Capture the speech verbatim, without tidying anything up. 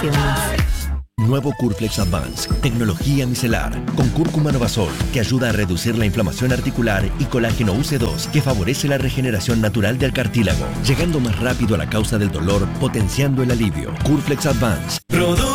articulaciones. Nuevo Curflex Advance, tecnología micelar, con cúrcuma Novasol, que ayuda a reducir la inflamación articular, y colágeno U C dos, que favorece la regeneración natural del cartílago, llegando más rápido a la causa del dolor, potenciando el alivio. Curflex Advance.